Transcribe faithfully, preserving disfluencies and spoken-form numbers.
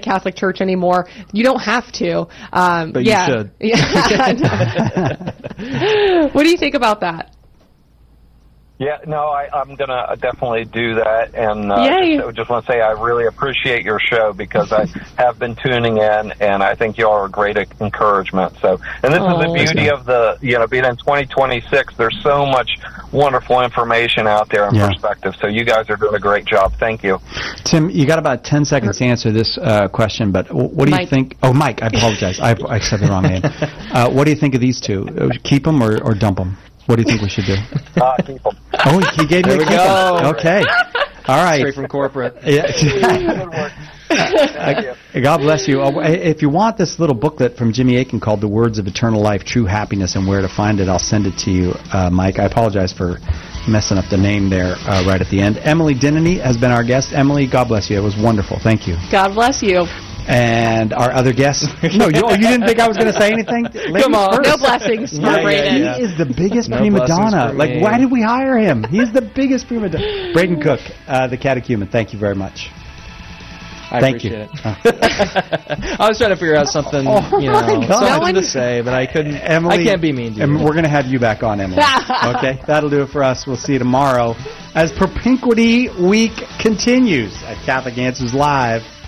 Catholic Church anymore. You don't have to. Um, but yeah. you should. Yeah. What do you think about that? Yeah, no, I, I'm going to definitely do that. And uh, Yay. just, just want to say I really appreciate your show because I have been tuning in, and I think you all are a great encouragement. So, and this oh, is the beauty of the, you know, being in twenty twenty-six, there's so much wonderful information out there and yeah. perspective. So you guys are doing a great job. Thank you. Tim, you got about ten seconds to answer this uh, question, but what do Mike. you think? Oh, Mike, I apologize. I, I said the wrong name. Uh, what do you think of these two? Keep them or, or dump them? What do you think we should do? Uh, keep them. Oh, he gave me there a we go. Okay. All right. Straight from corporate. Yeah. God bless you. If you want this little booklet from Jimmy Akin called The Words of Eternal Life, True Happiness and Where to Find It, I'll send it to you, uh, Mike. I apologize for messing up the name there uh, right at the end. Emily Dinnany has been our guest. Emily, God bless you. It was wonderful. Thank you. God bless you. And our other guest. No, you, oh, you didn't think I was going to say anything? Ladies Come on. first. No blessings for Yeah, Braden. yeah, yeah. He is the biggest No prima blessings donna. for Like, me. why did we hire him? He's the biggest prima donna. Braden Cook, uh, the catechumen. Thank you very much. I Thank appreciate you. it. I was trying to figure out something, Oh, you my know, God. something No one- to say, but I couldn't. Emily, I can't be mean to you. And we're going to have you back on, Emily. Okay? That'll do it for us. We'll see you tomorrow as Propinquity Week continues at Catholic Answers Live.